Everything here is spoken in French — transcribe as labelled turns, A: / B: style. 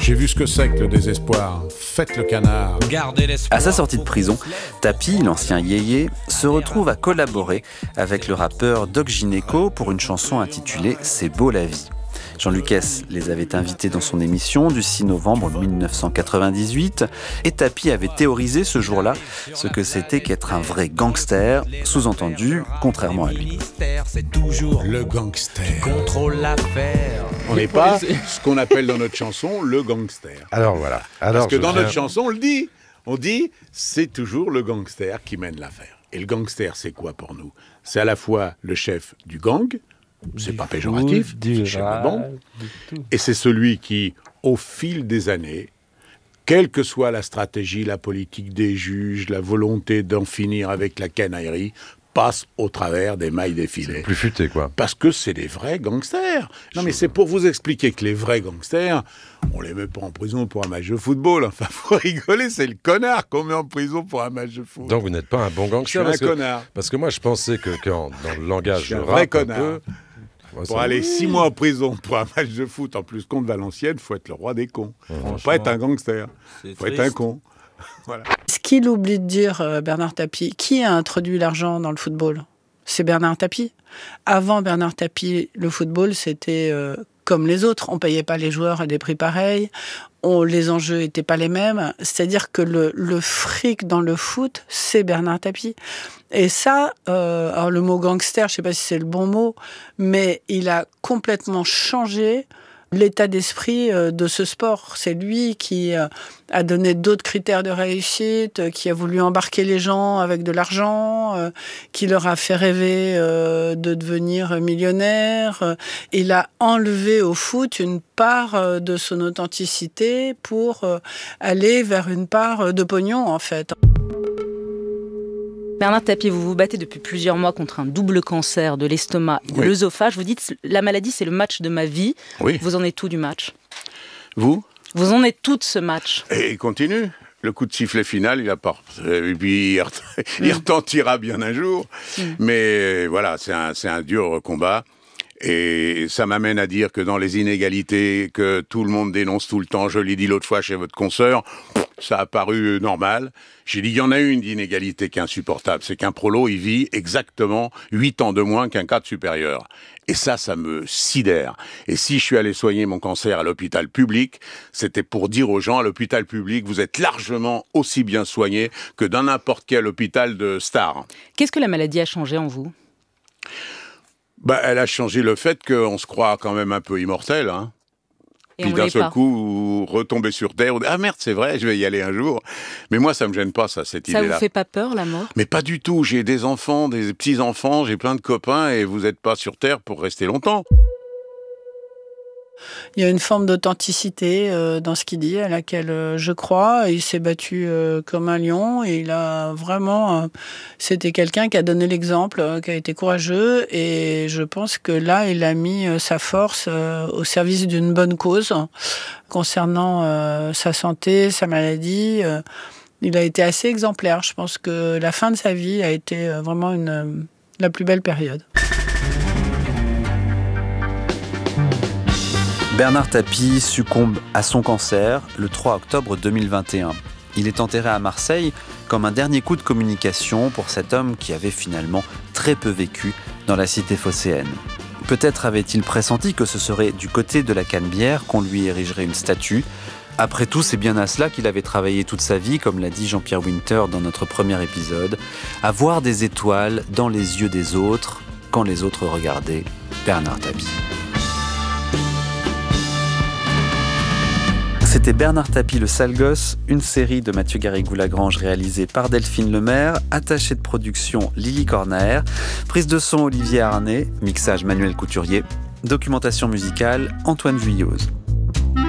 A: J'ai vu ce que c'est que le désespoir. Faites le canard.
B: À sa sortie de prison, Tapi, l'ancien yéyé, se retrouve à collaborer avec le rappeur Doc Gynéco pour une chanson intitulée « C'est beau la vie ». Jean-Luc Hess les avait invités dans son émission du 6 novembre 1998 et Tapi avait théorisé ce jour-là ce que c'était qu'être un vrai gangster, sous-entendu, contrairement à lui.
A: C'est toujours le gangster qui contrôle l'affaire. On n'est pas ce qu'on appelle dans notre chanson le gangster.
C: Alors voilà.
A: Parce que dans notre chanson, on le dit. On dit, c'est toujours le gangster qui mène l'affaire. Et le gangster, c'est quoi pour nous ? C'est à la fois le chef du gang, c'est pas péjoratif, c'est le chef de bande, et c'est celui qui, au fil des années, quelle que soit la stratégie, la politique des juges, la volonté d'en finir avec la canaillerie, passe au travers des mailles des filets.
C: C'est plus futé, quoi.
A: Parce que c'est des vrais gangsters. Non, mais c'est pour vous expliquer que les vrais gangsters, on les met pas en prison pour un match de football. Enfin, faut rigoler, c'est le connard qu'on met en prison pour un match de foot.
C: Donc vous n'êtes pas un bon gangster.
A: Je suis un connard.
C: Parce que moi, je pensais que dans le langage
A: je suis
C: de
A: un
C: rap,
A: vrai connard.
C: peu,
A: pour aller 6 mois en prison pour un match de foot, en plus contre Valenciennes, il faut être le roi des cons. Il ne faut pas être un gangster. Il faut être un con. Voilà.
D: Ce qu'il oublie de dire, Bernard Tapie, qui a introduit l'argent dans le football ? C'est Bernard Tapie. Avant Bernard Tapie, le football, c'était comme les autres. On ne payait pas les joueurs à des prix pareils. Les enjeux n'étaient pas les mêmes. C'est-à-dire que le fric dans le foot, c'est Bernard Tapie. Et ça, alors le mot gangster, je ne sais pas si c'est le bon mot, mais il a complètement changé l'état d'esprit de ce sport. C'est lui qui a donné d'autres critères de réussite, qui a voulu embarquer les gens avec de l'argent, qui leur a fait rêver de devenir millionnaire. Il a enlevé au foot une part de son authenticité pour aller vers une part de pognon, en fait.
E: Bernard Tapie, vous vous battez depuis plusieurs mois contre un double cancer de l'estomac et de l'œsophage. Vous dites la maladie, c'est le match de ma vie.
A: Oui.
E: Vous en êtes où du match ?
A: Vous
E: en êtes tout de ce match ?
A: Et il continue. Le coup de sifflet final, il apporte. Et puis, il retentira bien un jour. Mais voilà, c'est un dur combat. Et ça m'amène à dire que dans les inégalités que tout le monde dénonce tout le temps, je l'ai dit l'autre fois chez votre consoeur, ça a paru normal. J'ai dit, il y en a une d'inégalité qui est insupportable, c'est qu'un prolo, il vit exactement 8 ans de moins qu'un cadre supérieur. Et ça me sidère. Et si je suis allé soigner mon cancer à l'hôpital public, c'était pour dire aux gens, à l'hôpital public, vous êtes largement aussi bien soignés que dans n'importe quel hôpital de star.
E: Qu'est-ce que la maladie a changé en vous ?
A: Elle a changé le fait qu'on se croit quand même un peu immortel, hein.
E: Et
A: puis d'un seul coup, retomber sur Terre, ah merde, c'est vrai, je vais y aller un jour. Mais moi, ça me gêne pas, cette idée-là.
E: Ça vous fait pas peur, la mort ?
A: Mais pas du tout, j'ai des enfants, des petits-enfants, j'ai plein de copains, et vous n'êtes pas sur Terre pour rester longtemps.
D: Il y a une forme d'authenticité dans ce qu'il dit, à laquelle je crois. Il s'est battu comme un lion et il a vraiment... c'était quelqu'un qui a donné l'exemple, qui a été courageux et je pense que là, il a mis sa force au service d'une bonne cause. Concernant sa santé, sa maladie, il a été assez exemplaire. Je pense que la fin de sa vie a été vraiment la plus belle période.
B: Bernard Tapie succombe à son cancer le 3 octobre 2021. Il est enterré à Marseille comme un dernier coup de communication pour cet homme qui avait finalement très peu vécu dans la cité phocéenne. Peut-être avait-il pressenti que ce serait du côté de la Canebière qu'on lui érigerait une statue. Après tout, c'est bien à cela qu'il avait travaillé toute sa vie, comme l'a dit Jean-Pierre Winter dans notre premier épisode, à voir des étoiles dans les yeux des autres, quand les autres regardaient Bernard Tapie. C'était Bernard Tapie, le sale gosse, une série de Mathieu Garrigou-Lagrange réalisée par Delphine Lemaire, attachée de production Lily Cornaer, prise de son Olivier Arnay, mixage Manuel Couturier, documentation musicale Antoine Vuilloz.